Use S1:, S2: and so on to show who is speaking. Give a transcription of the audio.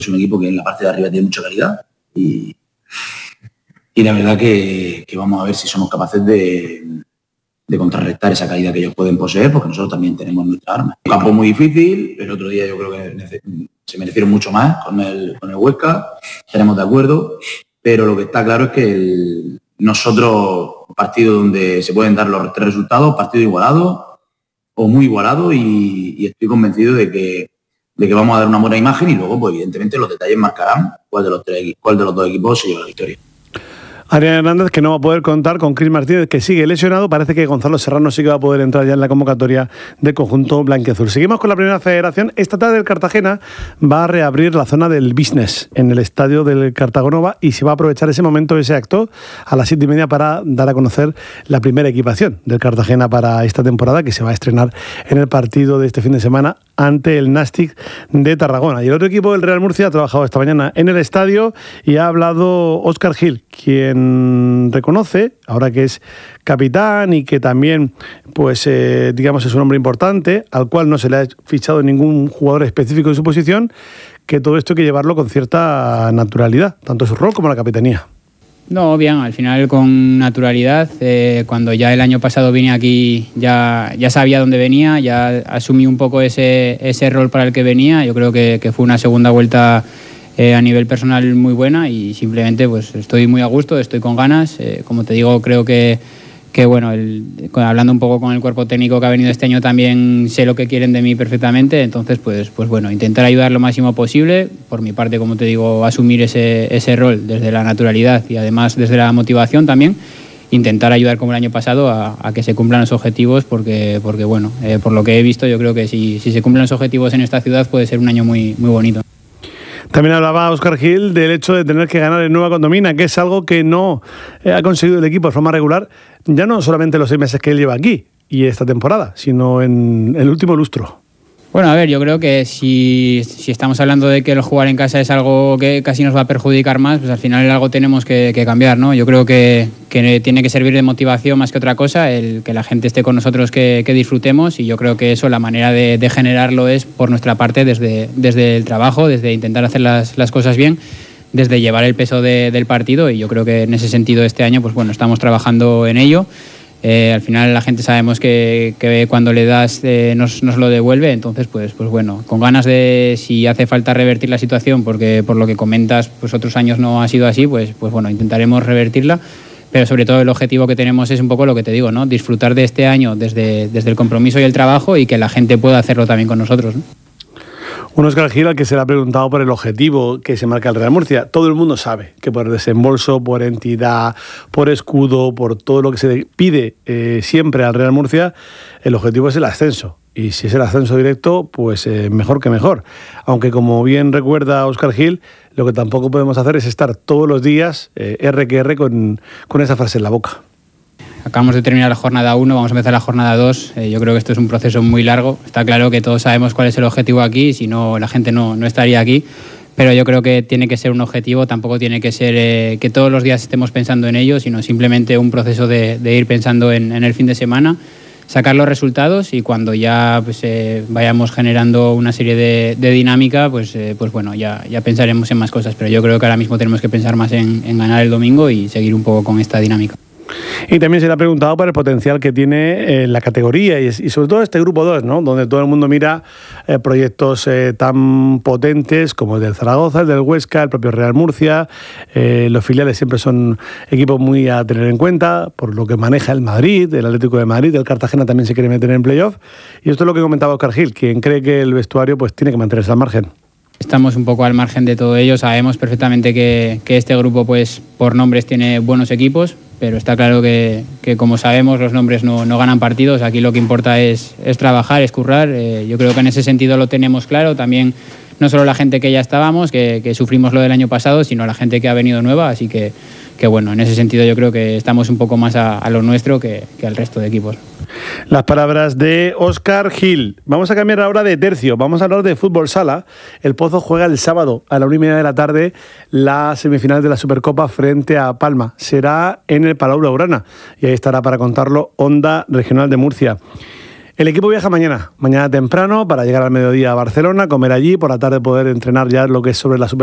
S1: Es un equipo que en la parte de arriba tiene mucha calidad y la verdad que vamos a ver si somos capaces de contrarrestar esa calidad que ellos pueden poseer, porque nosotros también tenemos nuestra arma. Un campo muy difícil, el otro día yo creo que se merecieron mucho más con el Huesca, estaremos de acuerdo, pero lo que está claro es que nosotros, partido donde se pueden dar los 3 resultados, partido igualado o muy igualado, y estoy convencido de que vamos a dar una buena imagen, y luego, pues evidentemente, los detalles marcarán cuál de los 2 equipos se lleva la victoria.
S2: Adrián Hernández, que no va a poder contar con Chris Martínez, que sigue lesionado. Parece que Gonzalo Serrano sí que va a poder entrar ya en la convocatoria del conjunto blanquiazul. Seguimos con la primera federación. Esta tarde el Cartagena va a reabrir la zona del business en el estadio del Cartagonova, y se va a aprovechar ese momento, ese acto, a las 7:30 para dar a conocer la primera equipación del Cartagena para esta temporada, que se va a estrenar en el partido de este fin de semana ante el Nàstic de Tarragona. Y el otro equipo, el Real Murcia, ha trabajado esta mañana en el estadio y ha hablado Óscar Gil, quien reconoce, ahora que es capitán y que también, pues digamos, es un hombre importante, al cual no se le ha fichado ningún jugador específico en su posición, que todo esto hay que llevarlo con cierta naturalidad, tanto su rol como la capitanía.
S3: No, bien, al final con naturalidad. Cuando ya el año pasado vine aquí ya sabía dónde venía, ya asumí un poco ese rol para el que venía. Yo creo que fue una segunda vuelta a nivel personal muy buena, y simplemente pues estoy muy a gusto, estoy con ganas. Como te digo, creo que bueno, hablando un poco con el cuerpo técnico que ha venido este año, también sé lo que quieren de mí perfectamente. Entonces pues bueno, intentar ayudar lo máximo posible. Por mi parte, como te digo, asumir ese rol desde la naturalidad y además desde la motivación también. Intentar ayudar como el año pasado a que se cumplan los objetivos, porque bueno, por lo que he visto, yo creo que si se cumplen los objetivos en esta ciudad puede ser un año muy, muy bonito.
S2: También hablaba Óscar Gil del hecho de tener que ganar en Nueva Condomina, que es algo que no ha conseguido el equipo de forma regular, ya no solamente los 6 meses que él lleva aquí y esta temporada, sino en el último lustro.
S3: Bueno, a ver, yo creo que si estamos hablando de que el jugar en casa es algo que casi nos va a perjudicar más, pues al final algo tenemos que cambiar, ¿no? Yo creo que tiene que servir de motivación más que otra cosa, el que la gente esté con nosotros, que disfrutemos, y yo creo que eso, la manera de generarlo es por nuestra parte desde el trabajo, desde intentar hacer las cosas bien, desde llevar el peso del partido, y yo creo que en ese sentido este año, pues bueno, estamos trabajando en ello. Al final la gente sabemos que cuando le das nos lo devuelve, entonces pues bueno, con ganas de, si hace falta revertir la situación, porque por lo que comentas pues otros años no ha sido así, pues bueno, intentaremos revertirla, pero sobre todo el objetivo que tenemos es un poco lo que te digo, ¿no? Disfrutar de este año desde el compromiso y el trabajo, y que la gente pueda hacerlo también con nosotros, ¿no?
S2: Un Óscar Gil al que se le ha preguntado por el objetivo que se marca el Real Murcia. Todo el mundo sabe que por desembolso, por entidad, por escudo, por todo lo que se pide siempre al Real Murcia, el objetivo es el ascenso. Y si es el ascenso directo, pues mejor que mejor. Aunque, como bien recuerda Óscar Gil, lo que tampoco podemos hacer es estar todos los días R que R con esa frase en la boca.
S3: Acabamos de terminar la jornada 1, vamos a empezar la jornada 2. Yo creo que esto es un proceso muy largo. Está claro que todos sabemos cuál es el objetivo aquí, si no la gente no estaría aquí. Pero yo creo que tiene que ser un objetivo, tampoco tiene que ser que todos los días estemos pensando en ello, sino simplemente un proceso de ir pensando en el fin de semana, sacar los resultados, y cuando ya pues, vayamos generando una serie de dinámica, pues bueno, ya pensaremos en más cosas. Pero yo creo que ahora mismo tenemos que pensar más en ganar el domingo y seguir un poco con esta dinámica.
S2: Y también se le ha preguntado por el potencial que tiene la categoría y sobre todo este grupo 2, ¿no? Donde todo el mundo mira proyectos tan potentes como el del Zaragoza, el del Huesca, el propio Real Murcia. Los filiales siempre son equipos muy a tener en cuenta por lo que maneja el Madrid, el Atlético de Madrid, el Cartagena también se quiere meter en playoff. Y esto es lo que comentaba Óscar Gil, quien cree que el vestuario pues tiene que mantenerse al margen.
S3: Estamos un poco al margen de todo ello, sabemos perfectamente que este grupo pues por nombres tiene buenos equipos, pero está claro que como sabemos los nombres no ganan partidos. Aquí lo que importa es trabajar, es currar. Yo creo que en ese sentido lo tenemos claro. También no solo la gente que ya estábamos, que sufrimos lo del año pasado, sino la gente que ha venido nueva. Así que bueno, en ese sentido yo creo que estamos un poco más a lo nuestro que al resto de equipos.
S2: Las palabras de Óscar Gil. Vamos a cambiar ahora de tercio. Vamos a hablar de fútbol sala. El Pozo juega el sábado a la 1:30 de la tarde la semifinal de la Supercopa frente a Palma. Será en el Palau Blaugrana y ahí estará para contarlo Onda Regional de Murcia. El equipo viaja mañana temprano para llegar al mediodía a Barcelona, comer allí, por la tarde poder entrenar ya lo que es sobre la